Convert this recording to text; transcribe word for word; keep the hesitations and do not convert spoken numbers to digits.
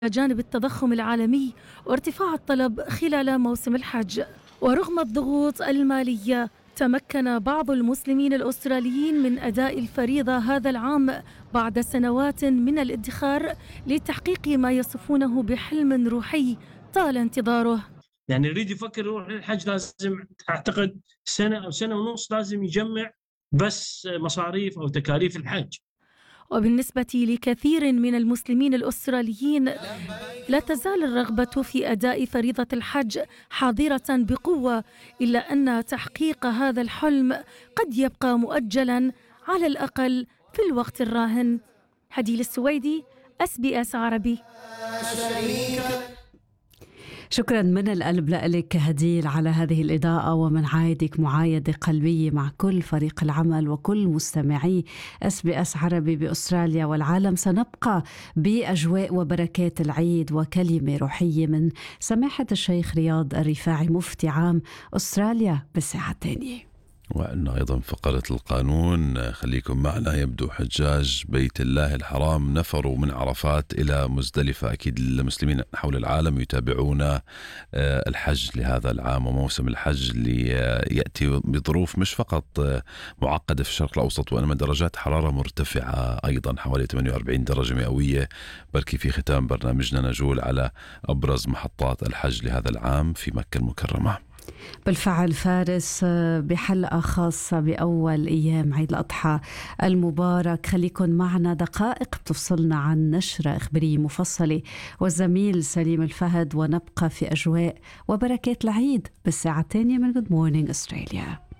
جانب التضخم العالمي وارتفاع الطلب خلال موسم الحج. ورغم الضغوط المالية، تمكن بعض المسلمين الأستراليين من أداء الفريضة هذا العام بعد سنوات من الادخار لتحقيق ما يصفونه بحلم روحي طال انتظاره. يعني يريد يفكر يروح للحج لازم أعتقد سنة أو سنة ونص لازم يجمع بس مصاريف أو تكاليف الحج. وبالنسبة لكثير من المسلمين الأستراليين، لا تزال الرغبة في أداء فريضة الحج حاضرة بقوة، إلا أن تحقيق هذا الحلم قد يبقى مؤجلا على الأقل في الوقت الراهن. هديل السويدي، اس بي اس عربي. شكرا من القلب لك هديل على هذه الإضاءة، ومن عايدك معايدة قلبية مع كل فريق العمل وكل مستمعي اس بي اس عربي بأستراليا والعالم. سنبقى بأجواء وبركات العيد وكلمة روحية من سماحة الشيخ رياض الرفاعي مفتي عام أستراليا بالساعة الثانية. وأنه أيضا فقرة القانون. خليكم معنا. يبدو حجاج بيت الله الحرام نفروا من عرفات إلى مزدلفة. أكيد المسلمين حول العالم يتابعون الحج لهذا العام وموسم الحج اللي يأتي بظروف مش فقط معقدة في الشرق الأوسط، وإنما درجات حرارة مرتفعة أيضا حوالي ثمانية وأربعين درجة مئوية. بركي في ختام برنامجنا نجول على أبرز محطات الحج لهذا العام في مكة المكرمة. بالفعل فارس، بحلقة خاصة بأول أيام عيد الأضحى المبارك. خليكن معنا دقائق بتفصلنا عن نشرة إخبارية مفصلة والزميل سليم الفهد، ونبقى في أجواء وبركات العيد بالساعة الثانية من Good Morning Australia.